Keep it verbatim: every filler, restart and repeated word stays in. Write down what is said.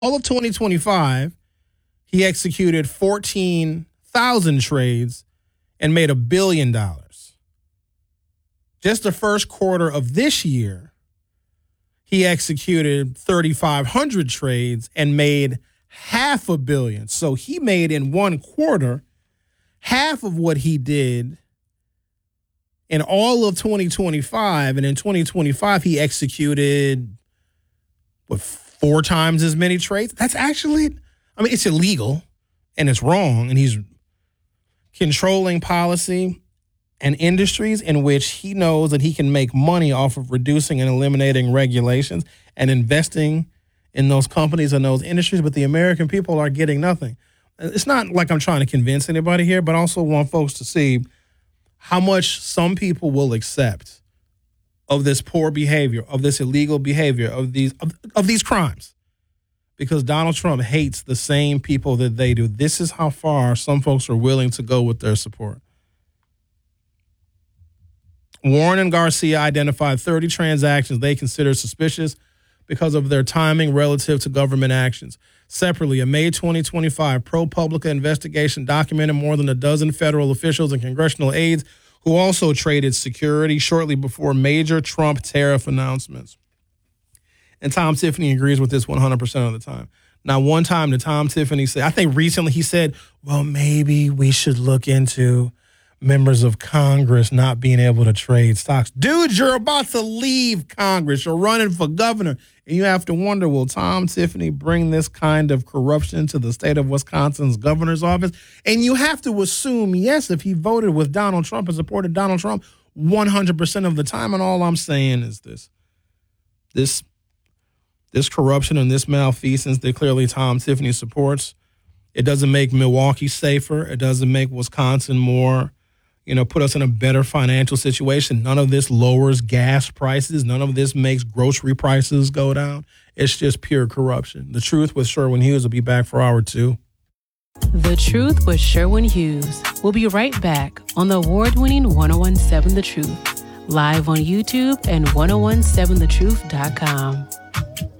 All of twenty twenty-five, he executed fourteen thousand trades and made a billion dollars. Just the first quarter of this year, he executed thirty-five hundred trades and made half a billion. So he made in one quarter half of what he did in all of twenty twenty-five. And in twenty twenty-five, he executed, what, four times as many trades? That's actually, I mean, it's illegal and it's wrong. And he's controlling policy and industries in which he knows that he can make money off of reducing and eliminating regulations and investing in those companies and those industries. But the American people are getting nothing. It's not like I'm trying to convince anybody here, but I also want folks to see how much some people will accept of this poor behavior, of this illegal behavior, of these of, of these crimes, because Donald Trump hates the same people that they do. This is how far some folks are willing to go with their support. Warren and Garcia identified thirty transactions they consider suspicious because of their timing relative to government actions. Separately, a May twenty twenty-five ProPublica investigation documented more than a dozen federal officials and congressional aides who also traded security shortly before major Trump tariff announcements. And Tom Tiffany agrees with this one hundred percent of the time. Now, one time did Tom Tiffany say, I think recently he said, well, maybe we should look into members of Congress not being able to trade stocks. Dude, you're about to leave Congress. You're running for governor. And you have to wonder, will Tom Tiffany bring this kind of corruption to the state of Wisconsin's governor's office? And you have to assume, yes, if he voted with Donald Trump and supported Donald Trump one hundred percent of the time. And all I'm saying is this. This, this corruption and this malfeasance that clearly Tom Tiffany supports, it doesn't make Milwaukee safer. It doesn't make Wisconsin more, you know, put us in a better financial situation. None of this lowers gas prices. None of this makes grocery prices go down. It's just pure corruption. The Truth with Sherwin Hughes will be back for hour two. The Truth with Sherwin Hughes. We'll be right back on the award-winning one oh one point seven The Truth, live on YouTube and ten seventeen the truth dot com.